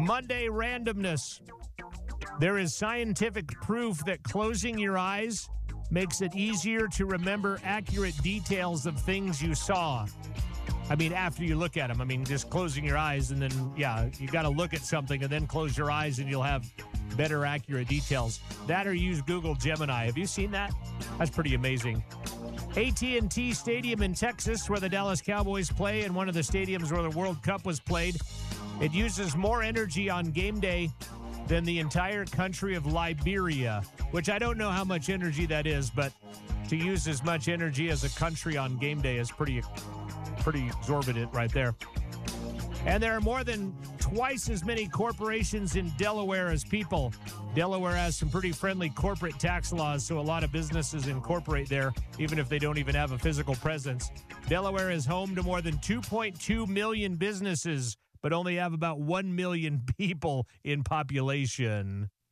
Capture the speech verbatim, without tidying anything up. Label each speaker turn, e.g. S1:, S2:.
S1: Monday randomness. There is scientific proof that closing your eyes makes it easier to remember accurate details of things you saw. I mean, after you look at them. I mean, just closing your eyes and then, yeah, you got to look at something and then close your eyes and you'll have better accurate details. That or use Google Gemini. Have you seen that? That's pretty amazing. A T and T Stadium in Texas, where the Dallas Cowboys play, and one of the stadiums where the World Cup was played, it uses more energy on game day than the entire country of Liberia, which I don't know how much energy that is, but to use as much energy as a country on game day is pretty, pretty exorbitant right there. And there are more than twice as many corporations in Delaware as people. Delaware has some pretty friendly corporate tax laws, so a lot of businesses incorporate there, even if they don't even have a physical presence. Delaware is home to more than two point two million businesses, but only have about one million people in population.